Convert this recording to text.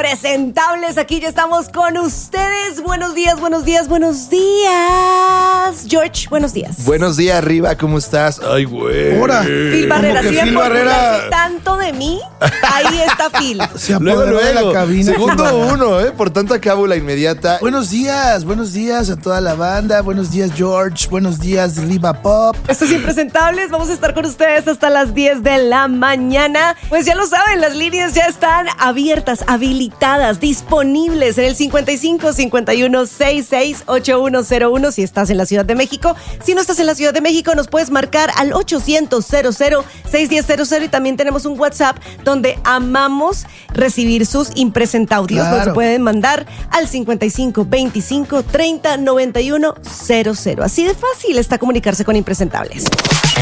Impresentables. Aquí ya estamos con ustedes. Buenos días, buenos días, buenos días. George, buenos días. Buenos días, Riva, ¿cómo estás? Ay, güey. Ahora. Phil Barrera, ¿Cómo que si Phil me Barrera? tanto de mí, ahí está Phil. Se apoderó de la cabina. Segundo uno, por tanto acabo la inmediata. Buenos días a toda la banda. Buenos días, George. Buenos días, Riva Pop. Estos Impresentables, vamos a estar con ustedes hasta las 10 de la mañana. Pues ya lo saben, las líneas ya están abiertas, habilitadas, disponibles en el 55 51 66 8101 si estás en la Ciudad de México. Si no estás en la Ciudad de México, nos puedes marcar al 800 00 610 y también tenemos un WhatsApp donde amamos recibir sus impresentaudios. Claro. Nos pueden mandar al 55 25 30 91 00. Así de fácil está comunicarse con Impresentables.